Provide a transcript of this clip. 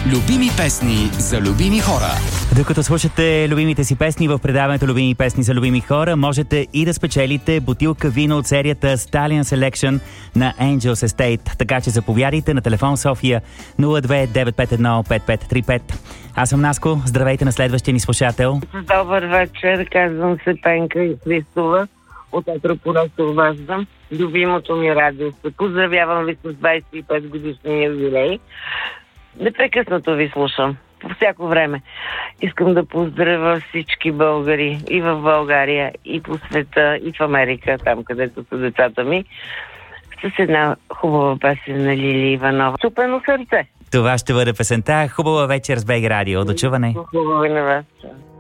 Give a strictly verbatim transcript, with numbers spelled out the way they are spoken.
Любими песни за любими хора. Докато слушате любимите си песни в предаването Любими песни за любими хора, можете и да спечелите бутилка вино от серията Stallion Selection на Angels Estate. Така че заповядайте на телефон София нула две девет пет едно пет пет три пет. Аз съм Наско. Здравейте на следващия ни слушател. Добър вечер, казвам се Пенка и Христова. От Етрополето обаждам. Любимото ми радио. Поздравявам ви с двадесет и пет годишния юбилей. Непрекъснато ви слушам. По всяко време. Искам да поздравя всички българи и в България, и по света, и в Америка, там където са децата ми, с една хубава песен на Лили Иванова. Ступено сърце. Това ще бъде песента. Хубава вечер с БГ Радио. До чуване. Хубава на вас.